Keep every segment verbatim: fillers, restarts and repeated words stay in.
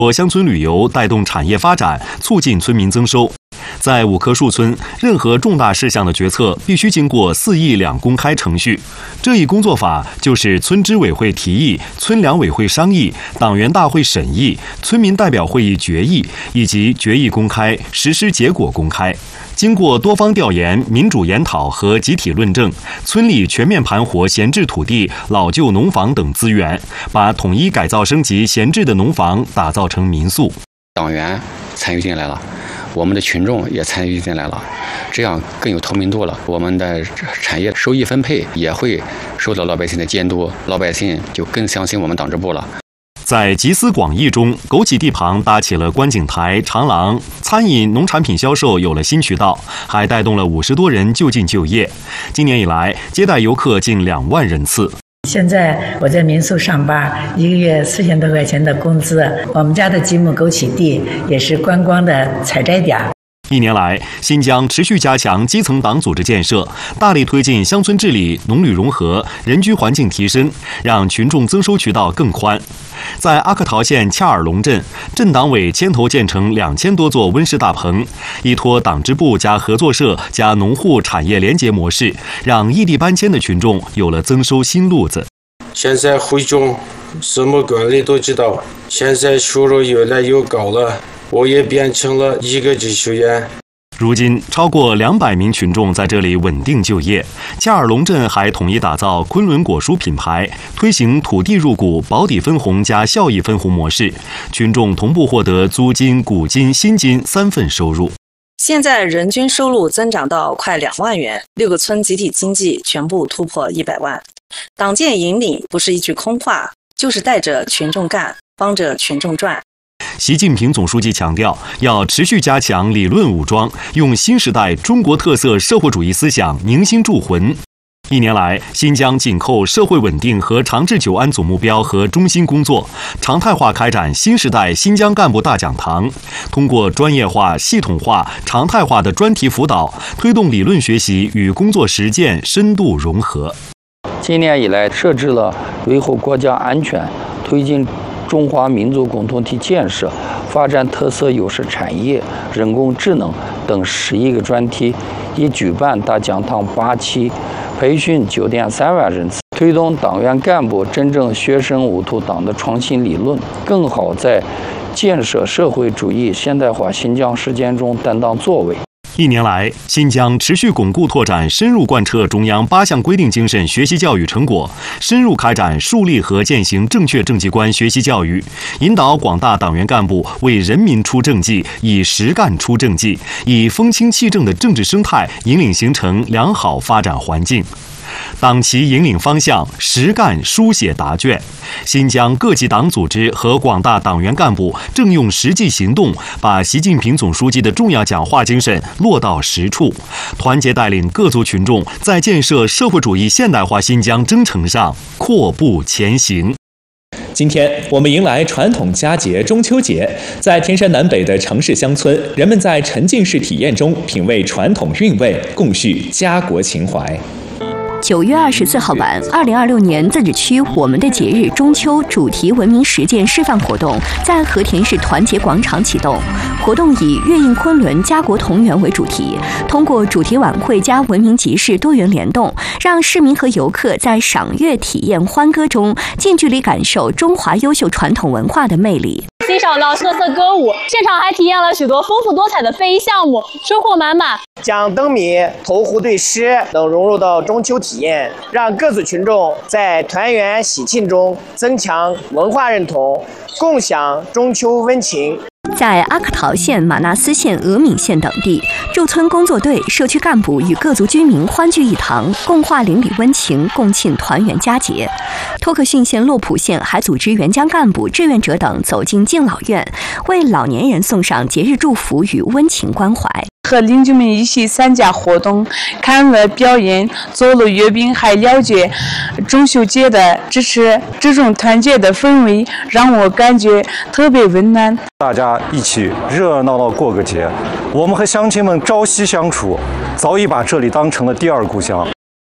做乡村旅游，带动产业发展，促进村民增收。在五棵树村，任何重大事项的决策必须经过四议两公开程序。这一工作法就是村支委会提议、村两委会商议、党员大会审议、村民代表会议决议，以及决议公开、实施结果公开。经过多方调研、民主研讨和集体论证，村里全面盘活闲置土地、老旧农房等资源，把统一改造升级闲置的农房打造成民宿。 党员参与进来了，我们的群众也参与进来了，这样更有透明度了。我们的产业收益分配也会受到老百姓的监督，老百姓就更相信我们党支部了。 在集思广益中，枸杞地旁搭起了观景台、长廊，餐饮、农产品销售有了新渠道，还带动了五十多人就近就业。今年以来，接待游客近两万人次。 现在我在民宿上班，一个月四千多块钱的工资。我们家的几亩枸杞地也是观光的采摘点。 一年来，新疆持续加强基层党组织建设，大力推进乡村治理、农旅融合、人居环境提升，让群众增收渠道更宽。在阿克陶县恰尔龙镇，镇党委牵头建成两千多座温室大棚，依托党支部加合作社加农户产业联结模式，让异地搬迁的群众有了增收新路子。 现在回中什么管理都知道，现在收入越来越高了，我也变成了一个技术员。 如今，超过两百名群众在这里稳定就业。恰尔龙镇还统一打造昆仑果蔬品牌，推行土地入股、保底分红加效益分红模式，群众同步获得租金、股金、薪金三份收入。 现在人均收入增长到快两万元，六个村集体经济全部突破一百万。党建引领不是一句空话，就是带着群众干，帮着群众赚。 习近平总书记强调，要持续加强理论武装，用新时代中国特色社会主义思想凝心铸魂。一年来，新疆紧扣社会稳定和长治久安总目标和中心工作，常态化开展新时代新疆干部大讲堂，通过专业化、系统化、常态化的专题辅导，推动理论学习与工作实践深度融合。 今年以来，设置了维护国家安全、推进中华民族共同体建设、发展特色优势产业、人工智能等十一个专题，已举办大讲堂八期，培训九点三万人次，推动党员干部真正学生悟图党的创新理论，更好在建设社会主义现代化新疆实践中担当作为。 一年来，新疆持续巩固拓展深入贯彻中央八项规定精神学习教育成果，深入开展树立和践行正确政绩观学习教育，引导广大党员干部为人民出政绩，以实干出政绩，以风清气正的政治生态引领形成良好发展环境。党旗引领方向，实干书写答卷。新疆各级党组织和广大党员干部正用实际行动，把习近平总书记的重要讲话精神落到实处，团结带领各族群众在建设社会主义现代化新疆征程上阔步前行。 今天我们迎来传统佳节中秋节，在天山南北的城市乡村，人们在沉浸式体验中品味传统韵味，共叙家国情怀。 九月二十四号晚，二零二六年自治区我们的节日中秋主题文明实践示范活动在和田市团结广场启动。活动以“乐映昆仑，家国同源”为主题，通过主题晚会加文明集市多元联动，让市民和游客在赏乐、体验、欢歌中近距离感受中华优秀传统文化的魅力。 欣赏到特色歌舞，现场还体验了许多丰富多彩的非遗项目，收获满满。 将灯谜、投壶对诗等融入到中秋体验，让各族群众在团圆喜庆中增强文化认同，共享中秋温情。 在阿克陶县、马纳斯县、峨敏县等地，驻村工作队、社区干部与各族居民欢聚一堂，共话邻里温情，共庆团圆佳节。托克逊县、洛普县还组织援疆干部、志愿者等走进敬老院，为老年人送上节日祝福与温情关怀。 和邻居们一起参加活动，看了表演，做了阅兵，还了解中秋节的支持，这种团结的氛围让我感觉特别温暖。 大家一起热热闹闹过个节，我们和乡亲们朝夕相处，早已把这里当成了第二故乡。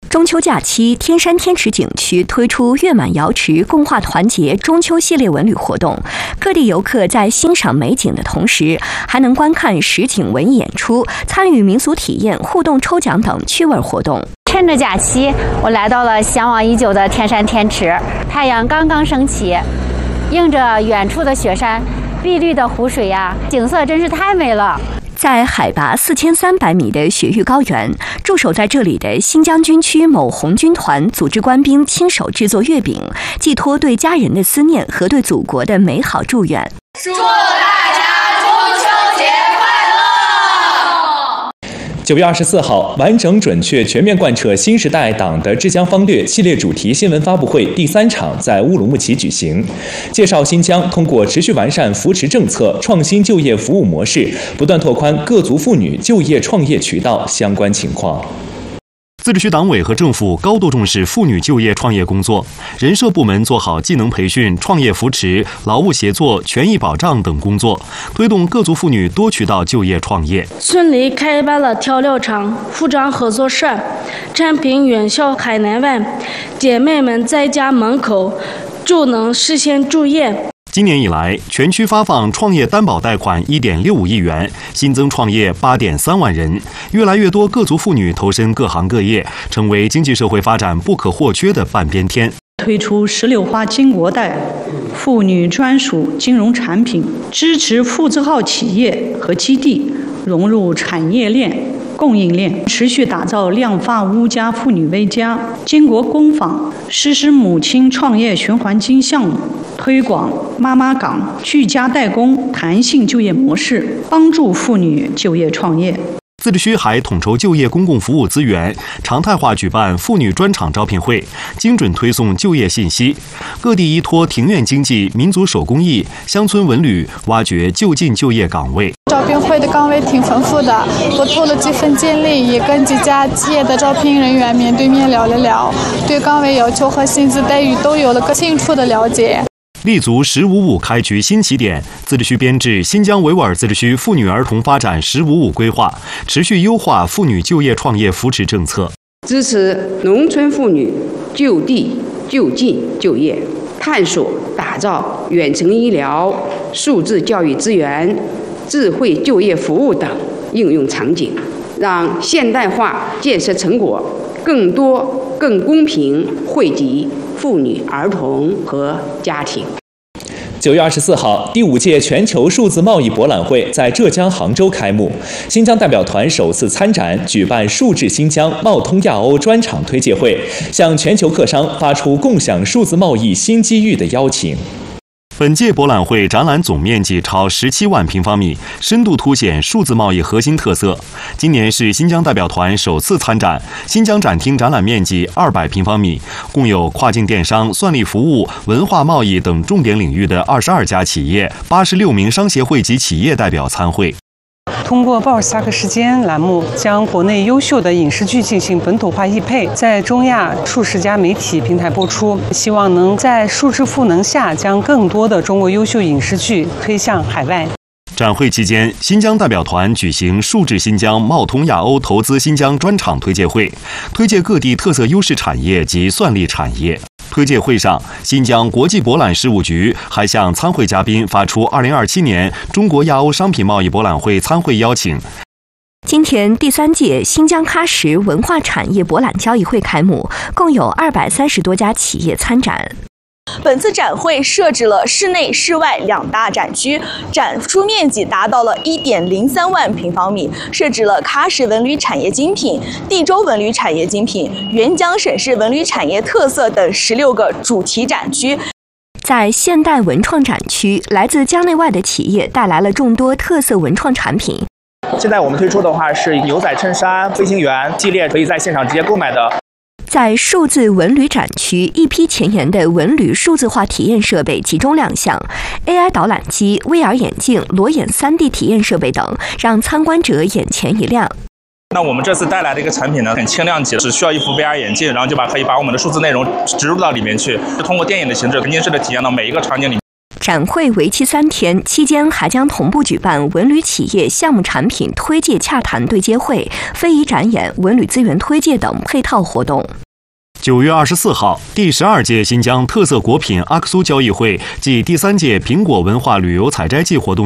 中秋假期，天山天池景区推出月满瑶池共话团结中秋系列文旅活动，各地游客在欣赏美景的同时，还能观看实景文艺演出，参与民俗体验、互动抽奖等趣味活动。 趁着假期，我来到了向往已久的天山天池，太阳刚刚升起，映着远处的雪山，碧绿的湖水呀、啊，景色真是太美了。 在海拔四千三百米的雪域高原，驻守在这里的新疆军区某红军团组织官兵亲手制作月饼，寄托对家人的思念和对祖国的美好祝愿。 祝大家中秋节快乐！ 九月二十四号，完整、准确、全面贯彻新时代党的治疆方略系列主题新闻发布会第三场在乌鲁木齐举行，介绍新疆通过持续完善扶持政策、创新就业服务模式，不断拓宽各族妇女就业创业渠道相关情况。 自治区党委和政府高度重视妇女就业创业工作，人社部门做好技能培训、创业扶持、劳务协作、权益保障等工作，推动各族妇女多渠道就业创业。 村里开办了调料厂、服装合作社，产品远销海内外，姐妹们在家门口就能实现就业。 今年以来，全区发放创业担保贷款 一点六五亿元，新增创业 八点三万人，越来越多各族妇女投身各行各业，成为经济社会发展不可或缺的半边天。 推出石榴花金国贷，妇女专属金融产品，支持妇字号企业和基地融入产业链、供应链，持续打造量发屋家、妇女微家。经国工坊实施母亲创业循环金项目，推广妈妈岗、居家代工弹性就业模式，帮助妇女就业创业。 自治区还统筹就业公共服务资源，常态化举办妇女专场招聘会，精准推送就业信息。各地依托庭院经济、民族手工艺、乡村文旅，挖掘就近就业岗位。 招聘会的岗位挺丰富的，我投了几份简历，也跟几家企业的招聘人员面对面聊了聊，对岗位要求和薪资待遇都有了个清楚的了解。 立足“十五五”开局新起点，自治区编制新疆维吾尔自治区妇女儿童发展“十五五”规划，持续优化妇女就业创业扶持政策， 支持农村妇女就地就近就业，探索打造远程医疗、数字教育资源、智慧就业服务等应用场景，让现代化建设成果更多、更公平惠及妇女、儿童和家庭。 九月二十四号，第五届全球数字贸易博览会在浙江杭州开幕，新疆代表团首次参展，举办数字新疆贸通亚欧专场推介会，向全球客商发出共享数字贸易新机遇的邀请。 本届博览会展览总面积超十七万平方米，深度凸显数字贸易核心特色。今年是新疆代表团首次参展，新疆展厅展览面积二百平方米，共有跨境电商、算力服务、文化贸易等重点领域的二十二家企业、八十六名商协会及企业代表参会。 通过鲍尔萨克时间栏目，将国内优秀的影视剧进行本土化译配，在中亚数十家媒体平台播出，希望能在数字赋能下，将更多的中国优秀影视剧推向海外。 展会期间，新疆代表团举行数字新疆贸通亚欧投资新疆专场推介会，推介各地特色优势产业及算力产业。推介会上，新疆国际博览事务局还向参会嘉宾发出二零二七年中国亚欧商品贸易博览会参会邀请。 今天第三届新疆喀什文化产业博览交易会开幕，共有二百三十多家企业参展。 本次展会设置了室内、室外两大展区，展出面积达到了 一点零三万平方米，设置了喀什文旅产业精品、地州文旅产业精品、沅江省市文旅产业特色等十六个主题展区。 在现代文创展区，来自疆内外的企业带来了众多特色文创产品。 现在我们推出的话是牛仔衬衫、飞行员系列，可以在现场直接购买的。 在数字文旅展区，一批前沿的文旅数字化体验设备集中亮相 ，A I 导览机、V R 眼镜、裸眼 三 D 体验设备等，让参观者眼前一亮。 那我们这次带来的一个产品呢，很轻量级，只需要一副 V R 眼镜，然后就把可以把我们的数字内容植入到里面去，就通过电影的形式沉浸式的体验到每一个场景里。 展会为期三天，期间还将同步举办文旅企业项目产品推介洽谈对接会、非遗展演、文旅资源推介等配套活动。 九月二十四号，第十二届新疆特色果品阿克苏交易会暨第三届苹果文化旅游采摘季活动